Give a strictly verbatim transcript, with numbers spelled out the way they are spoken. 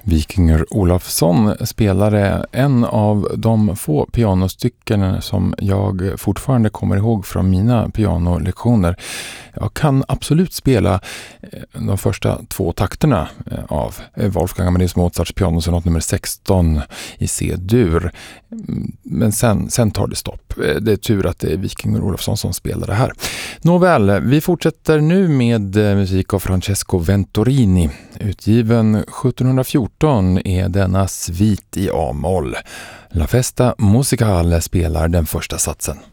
Vikingur Olofsson spelade en av de få pianostycken som jag fortfarande kommer ihåg från mina pianolektioner. Jag kan absolut spela de första två takterna av Wolfgang Amadeus Mozarts pianosonat nummer sexton i C-dur. Men sen, sen tar det stopp. Det är tur att det är Vikingur Olofsson som spelar det här. Nåväl, vi fortsätter nu med musik av Francesco Venturini. Utgiven sjuttonhundrafjorton är denna svit i A-moll. La Festa Musicale spelar den första satsen.